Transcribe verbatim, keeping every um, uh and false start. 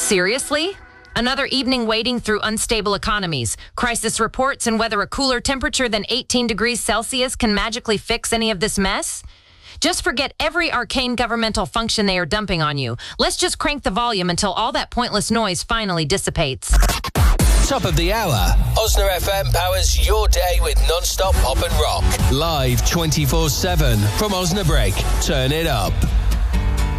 Seriously? Another evening wading through unstable economies, crisis reports, and whether a cooler temperature than eighteen degrees Celsius can magically fix any of this mess? Just forget every arcane governmental function they are dumping on you. Let's just crank the volume until all that pointless noise finally dissipates. Top of the hour. Osna F M powers your day with non-stop pop and rock. Live twenty-four seven from Osnabrück. Turn it up.